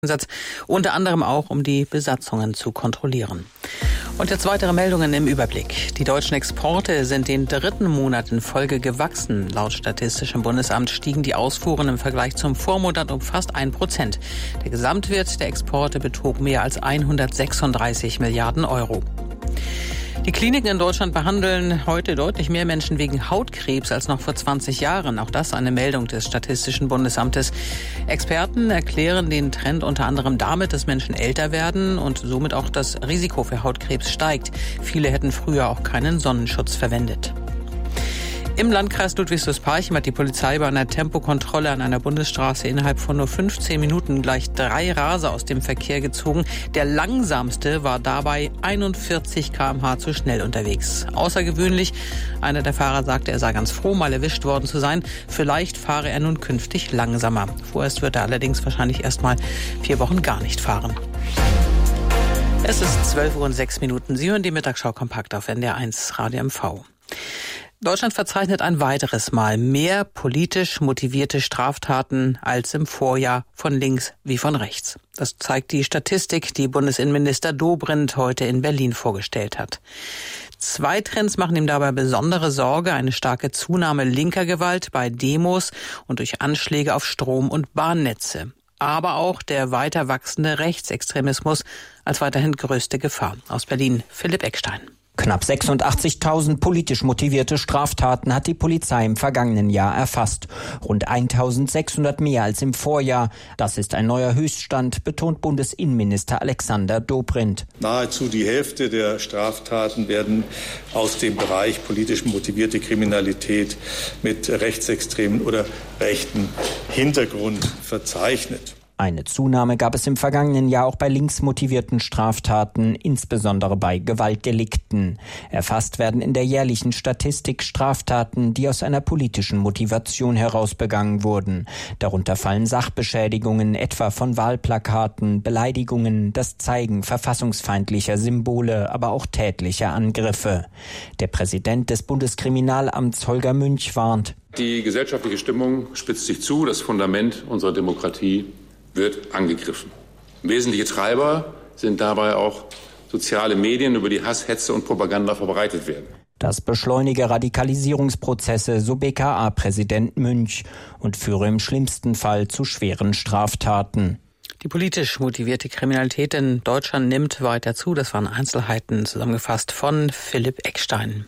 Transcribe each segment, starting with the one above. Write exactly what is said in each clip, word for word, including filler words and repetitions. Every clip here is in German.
Einsatz, unter anderem auch, um die Besatzungen zu kontrollieren. Und jetzt weitere Meldungen im Überblick. Die deutschen Exporte sind den dritten Monat in Folge gewachsen. Laut Statistischem Bundesamt stiegen die Ausfuhren im Vergleich zum Vormonat um fast ein Prozent. Der Gesamtwert der Exporte betrug mehr als hundertsechsunddreißig Milliarden Euro. Die Kliniken in Deutschland behandeln heute deutlich mehr Menschen wegen Hautkrebs als noch vor zwanzig Jahren. Auch das eine Meldung des Statistischen Bundesamtes. Experten erklären den Trend unter anderem damit, dass Menschen älter werden und somit auch das Risiko für Hautkrebs steigt. Viele hätten früher auch keinen Sonnenschutz verwendet. Im Landkreis Ludwigsburg-Parchim hat die Polizei bei einer Tempokontrolle an einer Bundesstraße innerhalb von nur fünfzehn Minuten gleich drei Raser aus dem Verkehr gezogen. Der langsamste war dabei einundvierzig Kilometer pro Stunde zu schnell unterwegs. Außergewöhnlich. Einer der Fahrer sagte, er sei ganz froh, mal erwischt worden zu sein. Vielleicht fahre er nun künftig langsamer. Vorerst wird er allerdings wahrscheinlich erst mal vier Wochen gar nicht fahren. Es ist zwölf Uhr und sechs Minuten. Sie hören die Mittagsschau kompakt auf N D R eins Radio M V. Deutschland verzeichnet ein weiteres Mal mehr politisch motivierte Straftaten als im Vorjahr von links wie von rechts. Das zeigt die Statistik, die Bundesinnenminister Dobrindt heute in Berlin vorgestellt hat. Zwei Trends machen ihm dabei besondere Sorge: eine starke Zunahme linker Gewalt bei Demos und durch Anschläge auf Strom- und Bahnnetze. Aber auch der weiter wachsende Rechtsextremismus als weiterhin größte Gefahr. Aus Berlin, Philipp Eckstein. Knapp sechsundachtzigtausend politisch motivierte Straftaten hat die Polizei im vergangenen Jahr erfasst. Rund eintausendsechshundert mehr als im Vorjahr. Das ist ein neuer Höchststand, betont Bundesinnenminister Alexander Dobrindt. Nahezu die Hälfte der Straftaten werden aus dem Bereich politisch motivierte Kriminalität mit rechtsextremen oder rechten Hintergrund verzeichnet. Eine Zunahme gab es im vergangenen Jahr auch bei linksmotivierten Straftaten, insbesondere bei Gewaltdelikten. Erfasst werden in der jährlichen Statistik Straftaten, die aus einer politischen Motivation heraus begangen wurden. Darunter fallen Sachbeschädigungen, etwa von Wahlplakaten, Beleidigungen, das Zeigen verfassungsfeindlicher Symbole, aber auch tätliche Angriffe. Der Präsident des Bundeskriminalamts Holger Münch warnt: Die gesellschaftliche Stimmung spitzt sich zu, das Fundament unserer Demokratie wird angegriffen. Wesentliche Treiber sind dabei auch soziale Medien, über die Hass, Hetze und Propaganda verbreitet werden. Das beschleunige Radikalisierungsprozesse, so B K A-Präsident Münch, und führe im schlimmsten Fall zu schweren Straftaten. Die politisch motivierte Kriminalität in Deutschland nimmt weiter zu. Das waren Einzelheiten zusammengefasst von Philipp Eckstein.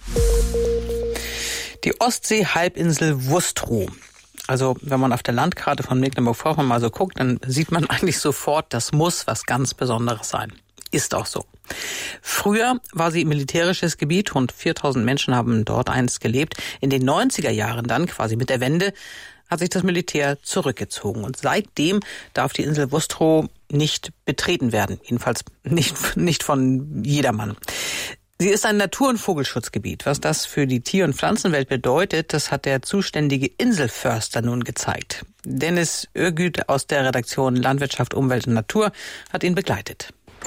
Die Ostsee-Halbinsel Wustrow. Also wenn man auf der Landkarte von Mecklenburg-Vorpommern mal so guckt, dann sieht man eigentlich sofort, das muss was ganz Besonderes sein. Ist auch so. Früher war sie militärisches Gebiet, rund viertausend Menschen haben dort einst gelebt. In den neunziger Jahren dann, quasi mit der Wende, hat sich das Militär zurückgezogen. Und seitdem darf die Insel Wustrow nicht betreten werden. Jedenfalls nicht, nicht von jedermann. Sie ist ein Natur- und Vogelschutzgebiet. Was das für die Tier- und Pflanzenwelt bedeutet, das hat der zuständige Inselförster nun gezeigt. Dennis Ögüt aus der Redaktion Landwirtschaft, Umwelt und Natur hat ihn begleitet.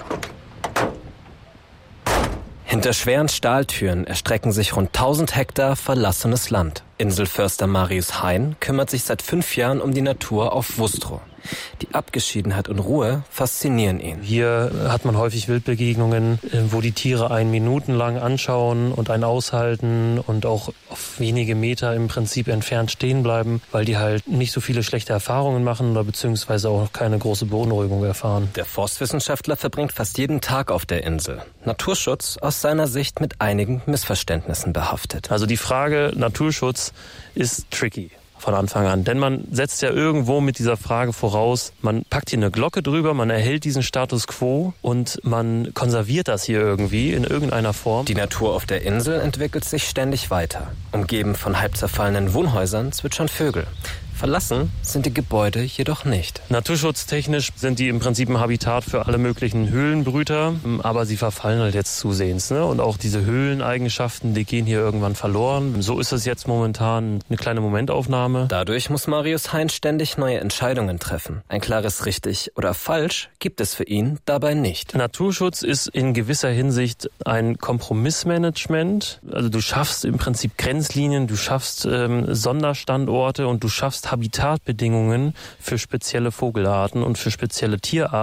Hinter schweren Stahltüren erstrecken sich rund tausend Hektar verlassenes Land. Inselförster Marius Hein kümmert sich seit fünf Jahren um die Natur auf Wustrow. Die Abgeschiedenheit und Ruhe faszinieren ihn. Hier hat man häufig Wildbegegnungen, wo die Tiere einen minutenlang anschauen und einen aushalten und auch auf wenige Meter im Prinzip entfernt stehen bleiben, weil die halt nicht so viele schlechte Erfahrungen machen oder beziehungsweise auch keine große Beunruhigung erfahren. Der Forstwissenschaftler verbringt fast jeden Tag auf der Insel. Naturschutz aus seiner Sicht mit einigen Missverständnissen behaftet. Also die Frage Naturschutz ist tricky von Anfang an. Denn man setzt ja irgendwo mit dieser Frage voraus, man packt hier eine Glocke drüber, man erhält diesen Status quo und man konserviert das hier irgendwie in irgendeiner Form. Die Natur auf der Insel entwickelt sich ständig weiter. Umgeben von halb zerfallenen Wohnhäusern zwitschern Vögel. Verlassen sind die Gebäude jedoch nicht. Naturschutztechnisch sind die im Prinzip ein Habitat für alle möglichen Höhlenbrüter, aber sie verfallen halt jetzt zusehends. Ne? Und auch diese Höhleneigenschaften, die gehen hier irgendwann verloren. So ist es jetzt momentan eine kleine Momentaufnahme. Dadurch muss Marius Hein ständig neue Entscheidungen treffen. Ein klares richtig oder falsch gibt es für ihn dabei nicht. Naturschutz ist in gewisser Hinsicht ein Kompromissmanagement. Also du schaffst im Prinzip Grenzlinien, du schaffst ähm, Sonderstandorte und du schaffst Habitatbedingungen für spezielle Vogelarten und für spezielle Tierarten.